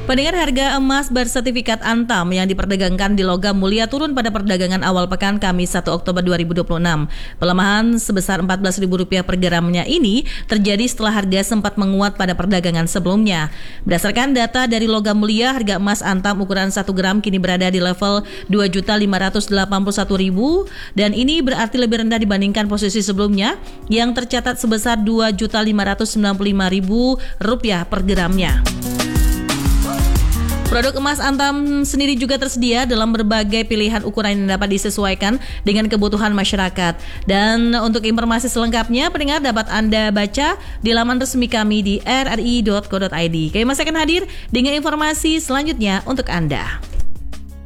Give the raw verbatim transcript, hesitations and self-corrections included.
Pendengar, harga emas bersertifikat Antam yang diperdagangkan di Logam Mulia turun pada perdagangan awal pekan Kamis satu Oktober dua ribu dua puluh enam. Pelemahan sebesar empat belas ribu rupiah per gramnya ini terjadi setelah harga sempat menguat pada perdagangan sebelumnya. Berdasarkan data dari Logam Mulia, harga emas Antam ukuran satu gram kini berada di level dua juta lima ratus delapan puluh satu ribu dan ini berarti lebih rendah dibandingkan posisi sebelumnya yang tercatat sebesar dua juta lima ratus sembilan puluh lima ribu rupiah per gramnya. Produk emas Antam sendiri juga tersedia dalam berbagai pilihan ukuran yang dapat disesuaikan dengan kebutuhan masyarakat. Dan untuk informasi selengkapnya, pendengar dapat Anda baca di laman resmi kami di r r i dot co dot i d. Kami masih akan hadir dengan informasi selanjutnya untuk Anda.